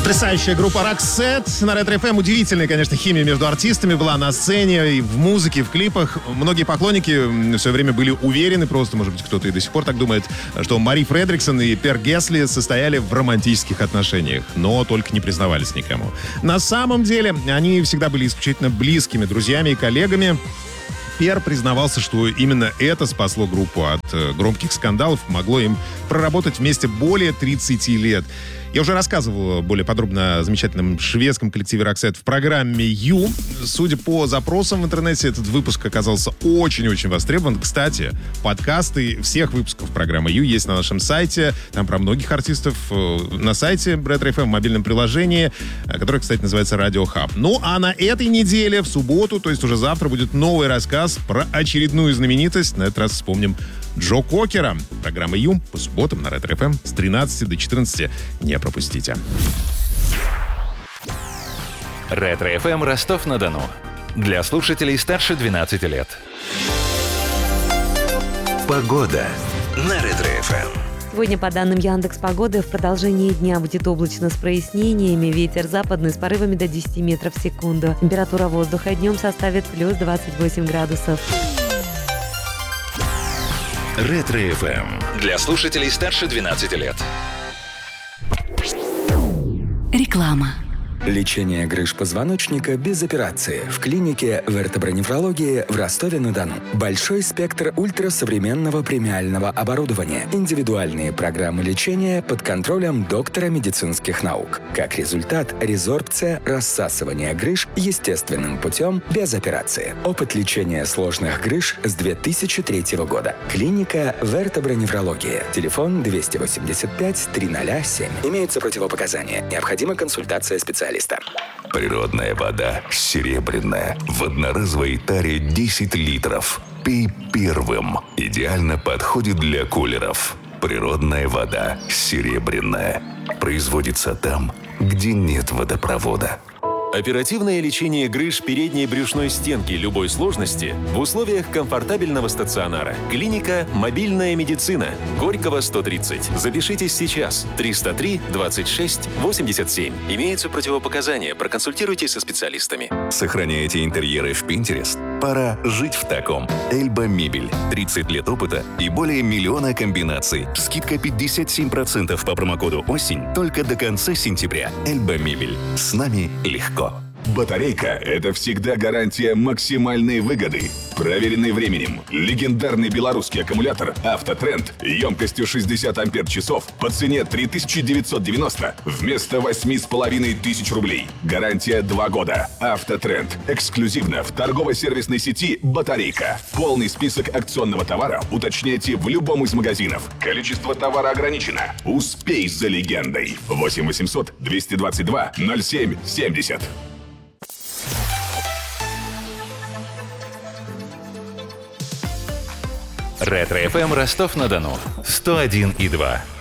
Потрясающая группа Roxette на Ретро FM. Удивительная, конечно, химия между артистами была на сцене, и в музыке, и в клипах. Многие поклонники в свое время были уверены, просто, может быть, кто-то и до сих пор так думает, что Мари Фредриксон и Пер Гесли состояли в романтических отношениях, но только не признавались никому. На самом деле, они всегда были исключительно близкими друзьями и коллегами. Пер признавался, что именно это спасло группу от громких скандалов, помогло им проработать вместе более 30 лет. Я уже рассказывал более подробно о замечательном шведском коллективе Roxette в программе «Ю». Судя по запросам в интернете, этот выпуск оказался очень-очень востребован. Кстати, подкасты всех выпусков программы «Ю» есть на нашем сайте. Там про многих артистов на сайте Ретро FM в мобильном приложении, которое, кстати, называется «Радио Хаб». Ну, а на этой неделе, в субботу, то есть уже завтра, будет новый рассказ про очередную знаменитость. На этот раз вспомним Джо Кокера. Программа «Ю» по субботам на Ретро FM с 13 до 14. Не пропустите. Ретро FM Ростов-на-Дону. Для слушателей старше 12 лет. Погода на Ретро FM. Сегодня, по данным Яндекс.Погоды, в продолжении дня будет облачно с прояснениями. Ветер западный с порывами до 10 метров в секунду. Температура воздуха днем составит плюс 28 градусов. Ретро FM. Для слушателей старше 12 лет. Реклама. Лечение грыж позвоночника без операции в клинике вертоброневрологии в Ростове-на-Дону. Большой спектр ультрасовременного премиального оборудования. Индивидуальные программы лечения под контролем доктора медицинских наук. Как результат, резорбция, рассасывание грыж естественным путем без операции. Опыт лечения сложных грыж с 2003 года. Клиника вертоброневрологии. Телефон 285-307. Имеются противопоказания. Необходима консультация специалиста. Природная вода серебряная в одноразовой таре 10 литров. Пей первым. Идеально подходит для кулеров. Природная вода серебряная. Производится там, где нет водопровода. Оперативное лечение грыж передней брюшной стенки любой сложности в условиях комфортабельного стационара. Клиника «Мобильная медицина». Горького, 130. Запишитесь сейчас. 303 26 87. Имеются противопоказания. Проконсультируйтесь со специалистами. Сохраняете интерьеры в Pinterest? Пора жить в таком. Эльба Мебель. 30 лет опыта и более миллиона комбинаций. Скидка 57% по промокоду «Осень» только до конца сентября. Эльба Мебель. С нами легко. Батарейка – это всегда гарантия максимальной выгоды. Проверенный временем. Легендарный белорусский аккумулятор «Автотренд» емкостью 60 ампер-часов по цене 3990 вместо 8500 рублей. Гарантия 2 года. «Автотренд». Эксклюзивно в торгово-сервисной сети «Батарейка». Полный список акционного товара уточняйте в любом из магазинов. Количество товара ограничено. Успей за легендой. 8 800 222 07 70. Ретро FM Ростов-на-Дону. 101,2.